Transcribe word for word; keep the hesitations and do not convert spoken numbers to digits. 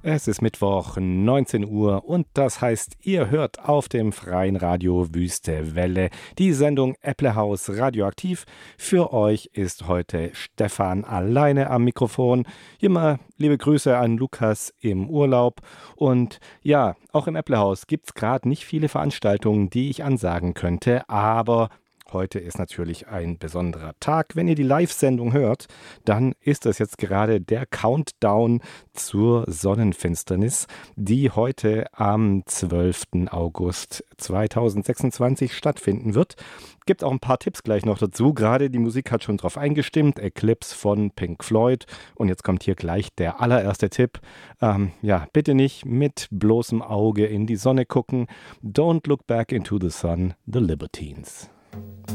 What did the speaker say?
Es ist Mittwoch, neunzehn Uhr und das heißt, ihr hört auf dem freien Radio Wüste Welle die Sendung Äpplehaus Radioaktiv. Für euch ist heute Stefan alleine am Mikrofon. Immer liebe Grüße an Lukas im Urlaub. Und ja, auch im Äpplehaus gibt es gerade nicht viele Veranstaltungen, die ich ansagen könnte, aber heute ist natürlich ein besonderer Tag. Wenn ihr die Live-Sendung hört, dann ist das jetzt gerade der Countdown zur Sonnenfinsternis, die heute am zwölften August zweitausendsechsundzwanzig stattfinden wird. Gibt auch ein paar Tipps gleich noch dazu. Gerade die Musik hat schon drauf eingestimmt. Eclipse von Pink Floyd. Und jetzt kommt hier gleich der allererste Tipp. Ähm, ja, bitte nicht mit bloßem Auge in die Sonne gucken. Don't look back into the sun, the Libertines.